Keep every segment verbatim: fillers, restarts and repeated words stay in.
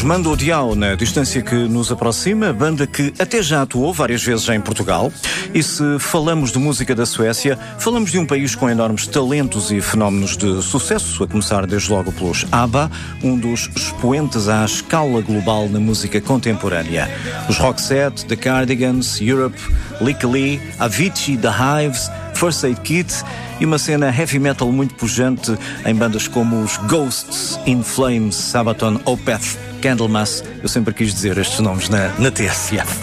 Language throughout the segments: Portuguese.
Ouvimos Mando Diao na Distância que nos aproxima, banda que até já atuou várias vezes em Portugal. E se falamos de música da Suécia, falamos de um país com enormes talentos e fenómenos de sucesso, a começar desde logo pelos ABBA, um dos expoentes à escala global na música contemporânea. Os Roxette, The Cardigans, Europe, Lick Lee, Avicii, The Hives, First Aid Kit e uma cena heavy metal muito pujante em bandas como os Ghosts, In Flames, Sabaton, Opeth, Candlemass. Eu sempre quis dizer estes nomes na, na T S F.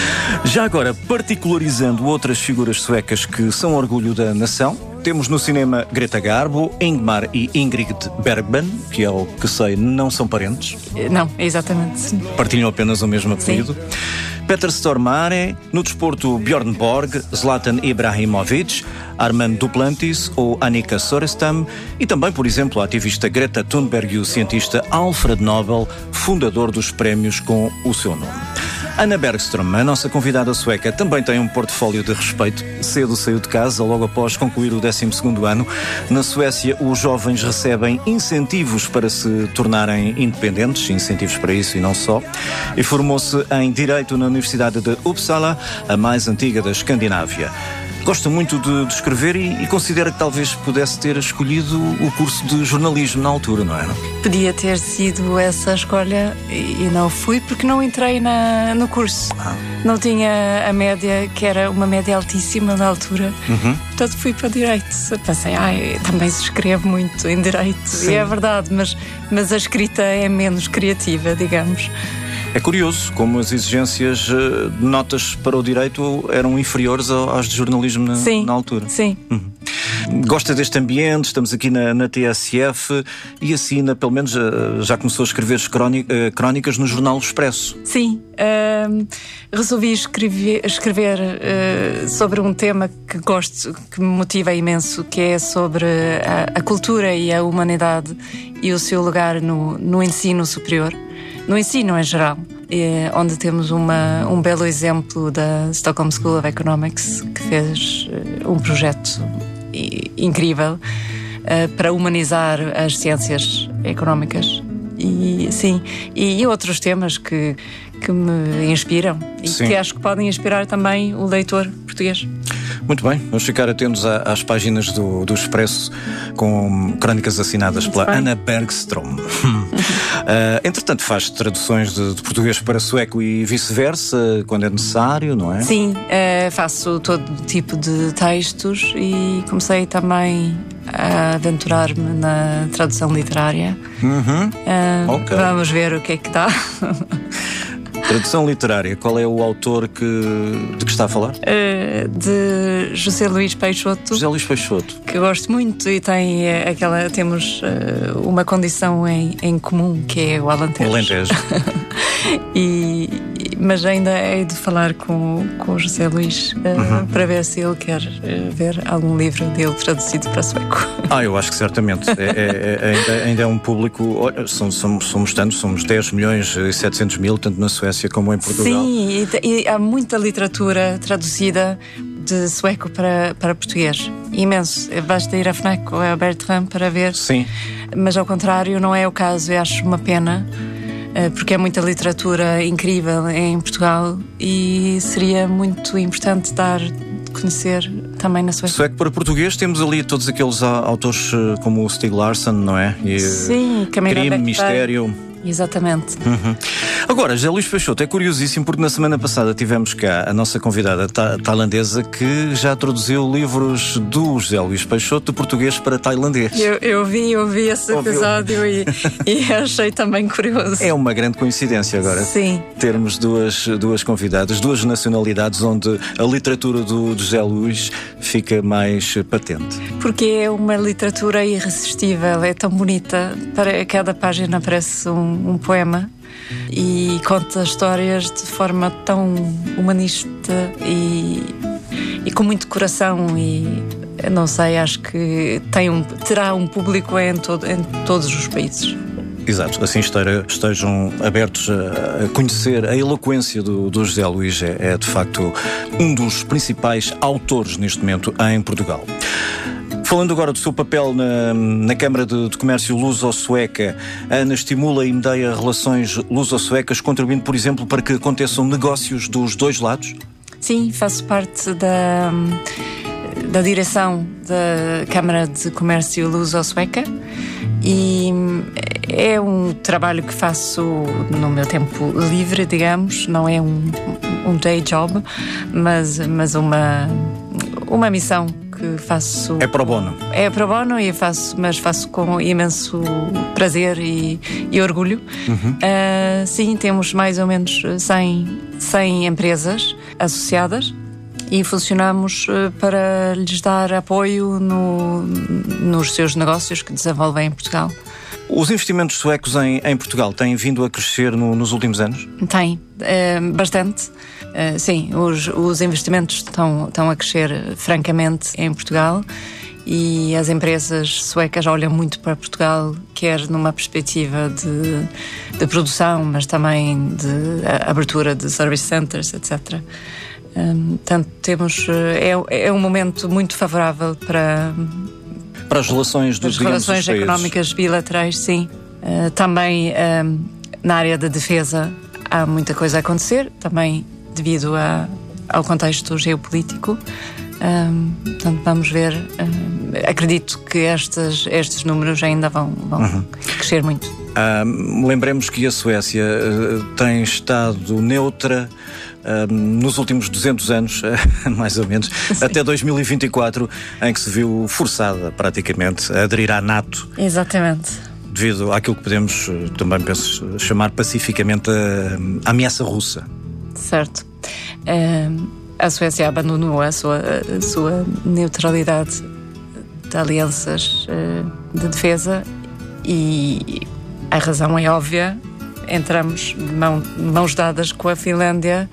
Já agora, particularizando outras figuras suecas que são orgulho da nação, temos no cinema Greta Garbo, Ingmar e Ingrid Bergman, que é o que sei, não são parentes. Não, exatamente. Partilham apenas o mesmo apelido. Sim. Peter Stormare, no desporto Bjorn Borg, Zlatan Ibrahimovic, Armand Duplantis ou Annika Sorenstam e também, por exemplo, a ativista Greta Thunberg e o cientista Alfred Nobel, fundador dos prémios com o seu nome. Anna Bergström, a nossa convidada sueca, também tem um portfólio de respeito. Cedo saiu de casa, logo após concluir o décimo segundo ano. Na Suécia, os jovens recebem incentivos para se tornarem independentes, incentivos para isso e não só. E formou-se em Direito na Universidade de Uppsala, a mais antiga da Escandinávia. Gosta muito de, de escrever e, e considera que talvez pudesse ter escolhido o curso de jornalismo na altura, não é? Não? Podia ter sido essa escolha e não fui porque não entrei na, no curso. Ah. Não tinha a média, que era uma média altíssima na altura. Uhum. Portanto, fui para Direito. Pensei, ai, também se escreve muito em Direito. Sim. E é verdade, mas, mas a escrita é menos criativa, digamos. É curioso como as exigências de notas para o direito eram inferiores às de jornalismo na, sim, na altura. Sim. Uhum. Gosta deste ambiente, estamos aqui na, na T S F e assina, pelo menos já começou a escrever crónicas no jornal Expresso. Sim, uh, resolvi escrever, escrever uh, sobre um tema que gosto, que me motiva imenso, que é sobre a, a cultura e a humanidade e o seu lugar no, no ensino superior. No ensino em geral, é, onde temos uma, um belo exemplo da Stockholm School of Economics, que fez uh, um projeto i, incrível uh, para humanizar as ciências económicas. E, sim, e, e outros temas que, que me inspiram e sim. que acho que podem inspirar também o leitor português. Muito bem, vamos ficar atentos às páginas do, do Expresso com crónicas assinadas Muito pela bem. Anna Bergström. uh, entretanto, faz traduções de, de português para sueco e vice-versa, quando é necessário, não é? Sim, uh, faço todo tipo de textos e comecei também a aventurar-me na tradução literária. Uhum. Uh, okay. Vamos ver o que é que dá. Tradução literária, qual é o autor que, de que está a falar? Uh, de José Luís Peixoto. José Luís Peixoto. Que gosto muito e tem uh, aquela, temos uh, uma condição em, em comum, que é o Alentejo. O Alentejo. e, mas ainda hei de falar com, com o José Luís uh, uhum. para ver se ele quer uh, ver algum livro dele traduzido para sueco. Ah, eu acho que certamente. é, é, é, ainda, ainda é um público. Olha, somos, somos, somos tantos, somos dez milhões e setecentos mil, tanto na Suécia como em Portugal. Sim, e, e há muita literatura traduzida de sueco para, para português. Imenso. Basta ir a FNAC ou a Bertrand para ver. Sim. Mas ao contrário, não é o caso. Eu acho uma pena, porque é muita literatura incrível em Portugal e seria muito importante dar de conhecer também na Suécia. Sueco para português temos ali todos aqueles autores como o Stieg Larsson, não é? E, sim, crime, mistério. Exatamente. Uhum. Agora, José Luís Peixoto, é curiosíssimo porque na semana passada tivemos cá a nossa convidada ta- tailandesa que já traduziu livros do José Luís Peixoto de português para tailandês. Eu, eu vi, eu vi esse Ouviu? episódio e, e achei também curioso. É uma grande coincidência agora. Sim. Termos duas, duas convidadas, duas nacionalidades onde a literatura do José Luís fica mais patente. Porque é uma literatura irresistível, é tão bonita. Para cada página parece um um poema e conta histórias de forma tão humanista e, e com muito coração e não sei, acho que tem um, terá um público em, todo, em todos os países. Exato, assim esteja, estejam abertos a, a conhecer a eloquência do, do José Luís. É, é de facto um dos principais autores neste momento em Portugal. Falando agora do seu papel na, na Câmara de, de Comércio Luso-Sueca, a Ana estimula e medeia relações luso-suecas, contribuindo, por exemplo, para que aconteçam negócios dos dois lados? Sim, faço parte da, da direção da Câmara de Comércio Luso-Sueca e é um trabalho que faço no meu tempo livre, digamos, não é um, um day job, mas, mas uma, uma missão que faço. É pro bono. É pro bono, e faço, mas faço com imenso prazer e, e orgulho. Uhum. Uh, sim, temos mais ou menos cem, cem empresas associadas e funcionamos uh, para lhes dar apoio no, nos seus negócios que desenvolvem em Portugal. Os investimentos suecos em, em Portugal têm vindo a crescer no, nos últimos anos? Tem, uh, bastante. Uh, sim, os, os investimentos estão, estão a crescer francamente em Portugal e as empresas suecas olham muito para Portugal, quer numa perspectiva de, de produção, mas também de abertura de service centers, etcétera. Um, portanto, temos, é, é um momento muito favorável para, para as relações, dos, as relações económicas bilaterais, sim. Uh, também um, na área da defesa há muita coisa a acontecer, também devido a, ao contexto geopolítico. Um, portanto, vamos ver. Um, acredito que estes, estes números ainda vão, vão uhum. crescer muito. Um, lembremos que a Suécia uh, tem estado neutra uh, nos últimos duzentos anos, uh, mais ou menos, sim, até dois mil e vinte e quatro, em que se viu forçada praticamente a aderir à NATO. Exatamente. Devido àquilo que podemos uh, também penso, chamar pacificamente a, a ameaça russa. Certo. Um, a Suécia abandonou a sua, a sua neutralidade de alianças uh, de defesa e a razão é óbvia. Entramos de mão, mãos dadas com a Finlândia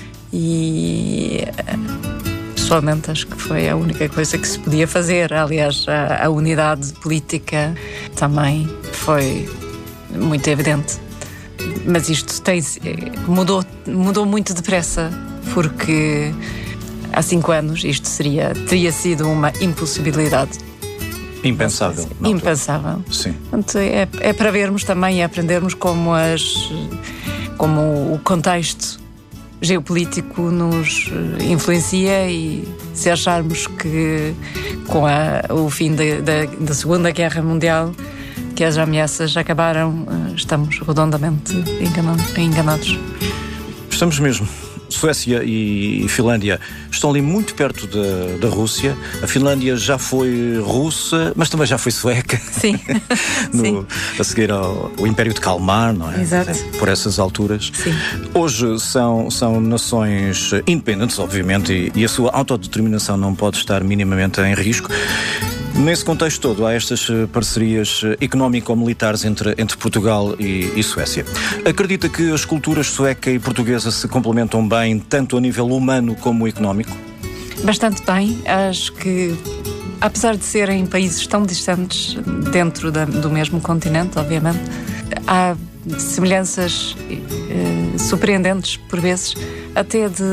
e uh, pessoalmente acho que foi a única coisa que se podia fazer. Aliás, a, a unidade política também foi muito evidente. Mas isto tem, mudou, mudou muito depressa, porque há cinco anos isto seria, teria sido uma impossibilidade. Impensável. Impensável. Sim. Portanto, é, é para vermos também e aprendermos como, as, como o contexto geopolítico nos influencia, e se acharmos que com a, o fim da, da, da Segunda Guerra Mundial que as ameaças acabaram, estamos redondamente enganados. Estamos mesmo. Suécia e Finlândia estão ali muito perto da, da Rússia. A Finlândia já foi russa, mas também já foi sueca. Sim. no, Sim. A seguir ao, ao Império de Kalmar, não é? Exato. Por essas alturas. Sim. Hoje são, são nações independentes, obviamente, e, e a sua autodeterminação não pode estar minimamente em risco. Nesse contexto todo, há estas parcerias económico-militares entre, entre Portugal e, e Suécia. Acredita que as culturas sueca e portuguesa se complementam bem, tanto a nível humano como económico? Bastante bem. Acho que, apesar de serem países tão distantes dentro da, do mesmo continente, obviamente, há semelhanças eh, surpreendentes, por vezes, até de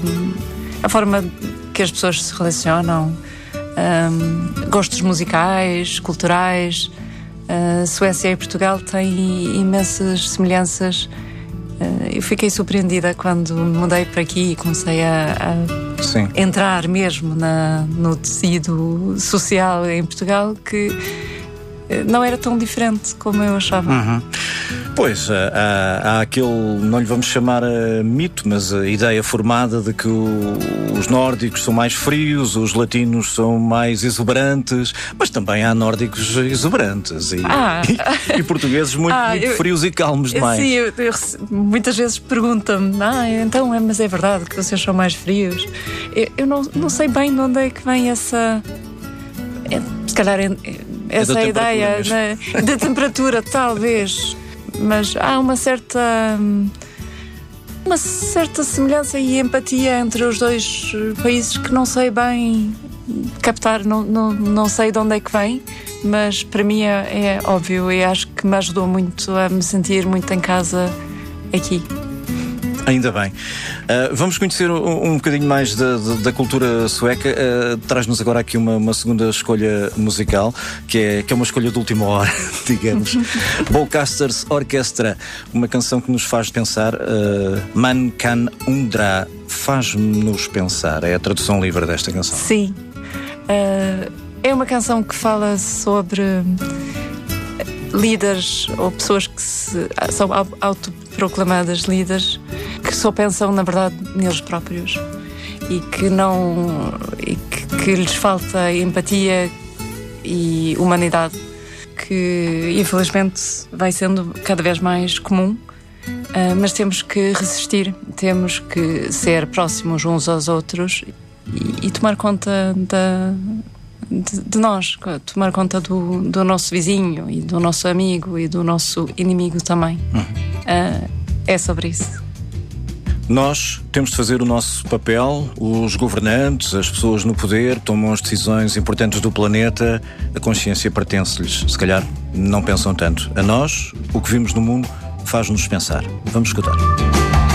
a forma que as pessoas se relacionam. Um, gostos musicais, culturais. uh, Suécia e Portugal têm imensas semelhanças. uh, Eu fiquei surpreendida quando me mudei para aqui e comecei a, a entrar mesmo na, no tecido social em Portugal, que não era tão diferente como eu achava. Uhum. Pois, há, há aquele, não lhe vamos chamar a mito, mas a ideia formada de que o, os nórdicos são mais frios, os latinos são mais exuberantes, mas também há nórdicos exuberantes e, ah. e, e portugueses muito, ah, muito eu, frios e calmos demais. Sim, eu, eu, muitas vezes perguntam-me, ah, então, é, mas é verdade que vocês são mais frios? Eu, eu não, não sei bem de onde é que vem essa... É, se calhar é, essa é ideia né, da temperatura, talvez, mas há uma certa uma certa semelhança e empatia entre os dois países que não sei bem captar, não, não, não sei de onde é que vem, mas para mim é, é óbvio, e acho que me ajudou muito a me sentir muito em casa aqui. Ainda bem. Uh, vamos conhecer um, um bocadinho mais da, da, da cultura sueca. Uh, traz-nos agora aqui uma, uma segunda escolha musical, que é, que é uma escolha de última hora, digamos. Bowcasters Orchestra, uma canção que nos faz pensar. Uh, Man kan undra, faz-nos pensar. É a tradução livre desta canção. Sim. Uh, é uma canção que fala sobre líderes ou pessoas que se, são autoproclamadas líderes, que só pensam na verdade neles próprios e que não e que, que lhes falta empatia e humanidade, que infelizmente vai sendo cada vez mais comum, uh, mas temos que resistir, temos que ser próximos uns aos outros e, e tomar conta da De, de nós, tomar conta do, do nosso vizinho e do nosso amigo e do nosso inimigo também. Uhum. Uh, é sobre isso. Nós temos de fazer o nosso papel. Os governantes, as pessoas no poder tomam as decisões importantes do planeta. A consciência pertence-lhes. Se calhar não pensam tanto. A nós, o que vimos no mundo faz-nos pensar. Vamos escutar.